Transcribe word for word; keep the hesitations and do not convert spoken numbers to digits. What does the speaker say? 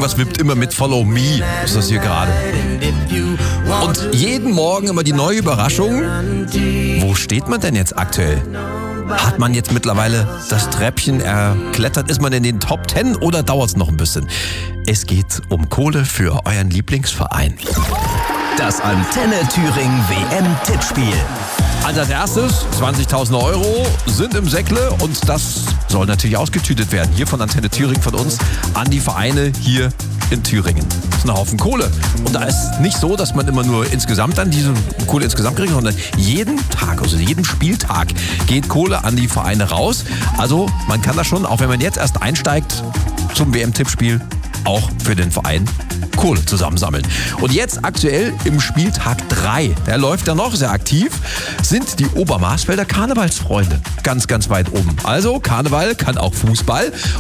irgendwas wippt immer mit Follow Me, ist das hier gerade. Und jeden Morgen immer die neue Überraschung. Wo steht man denn jetzt aktuell? Hat man jetzt mittlerweile das Treppchen erklettert? Ist man in den Top Ten oder dauert es noch ein bisschen? Es geht um Kohle für euren Lieblingsverein. Das Antenne Thüringen W M-Tippspiel. Also als erstes, zwanzigtausend Euro sind im Säckle und das soll natürlich ausgetütet werden. Hier von Antenne Thüringen, von uns an die Vereine hier in Thüringen. Das ist ein Haufen Kohle. Und da ist nicht so, dass man immer nur insgesamt dann diese Kohle insgesamt kriegt, sondern jeden Tag, also jeden Spieltag geht Kohle an die Vereine raus. Also man kann das schon, auch wenn man jetzt erst einsteigt zum W M-Tippspiel, auch für den Verein Kohle zusammensammeln. Und jetzt aktuell im Spieltag drei, der läuft ja noch sehr aktiv, sind die Obermarsfelder Karnevalsfreunde ganz, ganz weit oben. Also Karneval kann auch Fußball